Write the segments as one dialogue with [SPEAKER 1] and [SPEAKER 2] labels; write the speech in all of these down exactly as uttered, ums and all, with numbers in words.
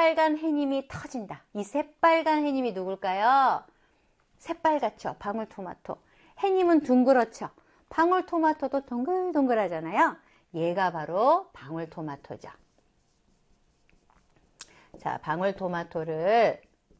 [SPEAKER 1] 새빨간 해님이 터진다. 이 새빨간 해님이 누굴까요? 새빨갛죠. 방울토마토. 해님은 둥그렇죠. 방울토마토도 동글동글하잖아요. 얘가 바로 방울토마토죠. 자, 방울토마토를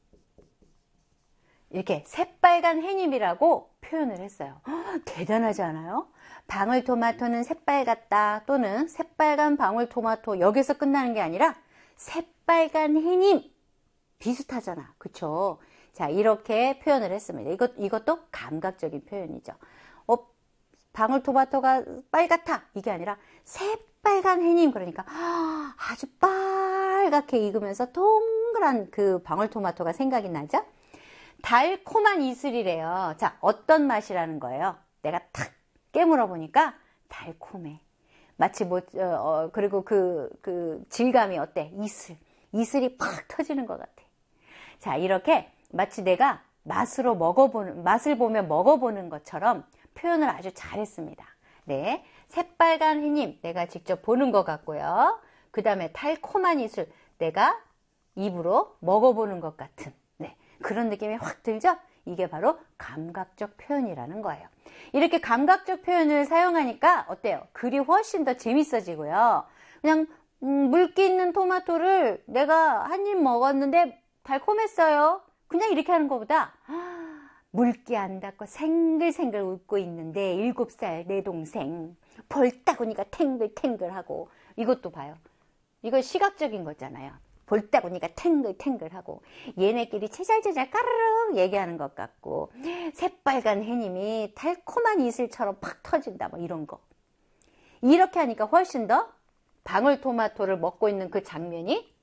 [SPEAKER 1] 이렇게 새빨간 해님이라고 표현을 했어요. 허, 대단하지 않아요? 방울토마토는 새빨갛다 또는 새빨간 방울토마토, 여기서 끝나는 게 아니라 새빨간 해님 비슷하잖아. 그쵸? 자, 이렇게 표현을 했습니다. 이것, 이것도 감각적인 표현이죠. 어, 방울토마토가 빨갛다 이게 아니라 새빨간 해님, 그러니까 아주 빨갛게 익으면서 동그란 그 방울토마토가 생각이 나죠? 달콤한 이슬이래요. 자, 어떤 맛이라는 거예요? 내가 탁 깨물어 보니까 달콤해. 마치 뭐, 어, 어, 그리고 그, 그 질감이 어때? 이슬. 이슬이 팍 터지는 것 같아. 자, 이렇게 마치 내가 맛으로 먹어보는, 맛을 보며 먹어보는 것처럼 표현을 아주 잘했습니다. 네. 새빨간 해님, 내가 직접 보는 것 같고요. 그 다음에 달콤한 이슬, 내가 입으로 먹어보는 것 같은. 네. 그런 느낌이 확 들죠? 이게 바로 감각적 표현이라는 거예요. 이렇게 감각적 표현을 사용하니까 어때요? 글이 훨씬 더 재밌어지고요. 그냥 음, 물기 있는 토마토를 내가 한 입 먹었는데 달콤했어요. 그냥 이렇게 하는 것보다 아, 물기 안 닿고 생글생글 웃고 있는데 일곱 살 내 동생 볼따구니가 탱글탱글하고, 이것도 봐요. 이거 시각적인 거잖아요. 볼따구니가 탱글탱글하고 얘네끼리 채잘채잘 까르르 얘기하는 것 같고 새빨간 해님이 달콤한 이슬처럼 팍 터진다 뭐 이런 거. 이렇게 하니까 훨씬 더 방울토마토를 먹고 있는 그 장면이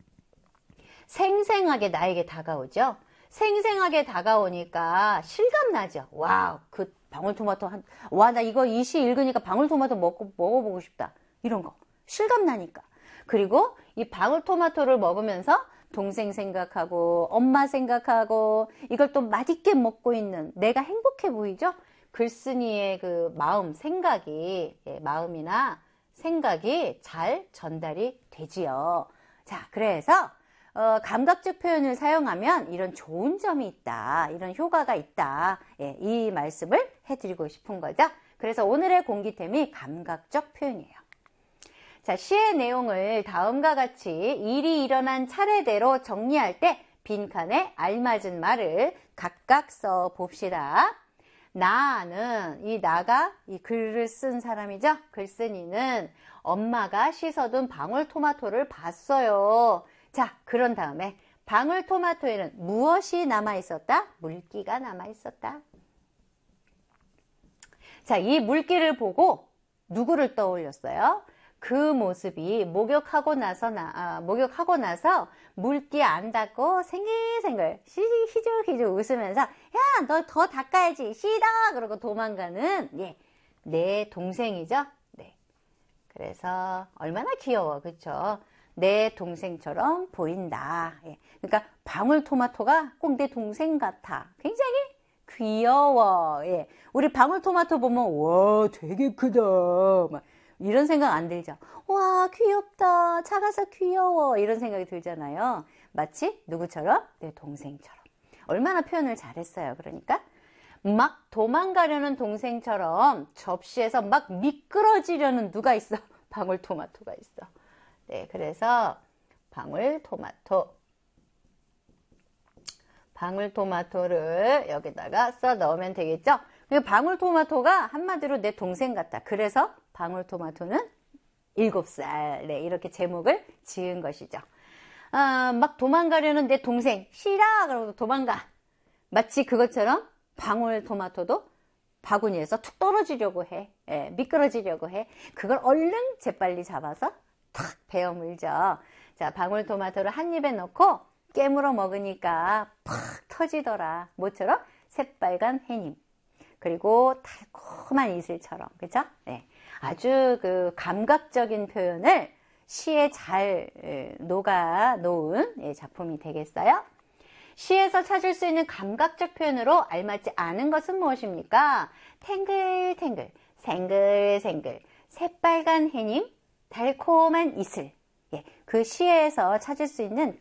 [SPEAKER 1] 생생하게 나에게 다가오죠. 생생하게 다가오니까 실감나죠. 와우, 그 방울토마토 한, 와, 나 이거 이 시 읽으니까 방울토마토 먹고, 먹어보고 싶다. 이런 거. 실감나니까. 그리고 이 방울토마토를 먹으면서 동생 생각하고 엄마 생각하고 이걸 또 맛있게 먹고 있는 내가 행복해 보이죠? 글쓴이의 그 마음, 생각이, 예, 마음이나 생각이 잘 전달이 되지요. 자, 그래서 어, 감각적 표현을 사용하면 이런 좋은 점이 있다, 이런 효과가 있다, 예, 이 말씀을 해드리고 싶은 거죠. 그래서 오늘의 공기템이 감각적 표현이에요. 자, 시의 내용을 다음과 같이 일이 일어난 차례대로 정리할 때 빈칸에 알맞은 말을 각각 써 봅시다. 나는, 이 나가 이 글을 쓴 사람이죠. 글쓴이는 엄마가 씻어둔 방울토마토를 봤어요. 자, 그런 다음에 방울토마토에는 무엇이 남아있었다? 물기가 남아있었다. 자, 이 물기를 보고 누구를 떠올렸어요? 그 모습이 목욕하고 나서 나, 아, 목욕하고 나서 물기 안 닦고 생글생글 희죽희죽 웃으면서 야, 너 더 닦아야지 시다 그러고 도망가는, 예, 내 동생이죠. 네. 그래서 얼마나 귀여워, 그렇죠? 내 동생처럼 보인다. 예. 그러니까 방울토마토가 꼭 내 동생 같아. 굉장히 귀여워. 예. 우리 방울토마토 보면 와, 되게 크다 막 이런 생각 안 들죠? 와, 귀엽다, 작아서 귀여워, 이런 생각이 들잖아요. 마치 누구처럼? 내 동생처럼. 얼마나 표현을 잘했어요. 그러니까 막 도망가려는 동생처럼 접시에서 막 미끄러지려는 누가 있어? 방울토마토가 있어. 네, 그래서 방울토마토, 방울토마토를 여기다가 써 넣으면 되겠죠? 방울토마토가 한마디로 내 동생 같다. 그래서 방울토마토는 일곱 살, 네, 이렇게 제목을 지은 것이죠. 아, 막 도망가려는 내 동생, 싫어! 그러고 도망가. 마치 그것처럼 방울토마토도 바구니에서 툭 떨어지려고 해. 예, 미끄러지려고 해. 그걸 얼른 재빨리 잡아서 탁 베어 물죠. 자, 방울토마토를 한 입에 넣고 깨물어 먹으니까 팍 터지더라. 뭐처럼? 새빨간 해님. 그리고 달콤한 이슬처럼. 그죠? 네. 아주 그 감각적인 표현을 시에 잘 녹아 놓은 작품이 되겠어요? 시에서 찾을 수 있는 감각적 표현으로 알맞지 않은 것은 무엇입니까? 탱글탱글, 생글생글, 새빨간 해님, 달콤한 이슬. 예, 그 시에서 찾을 수 있는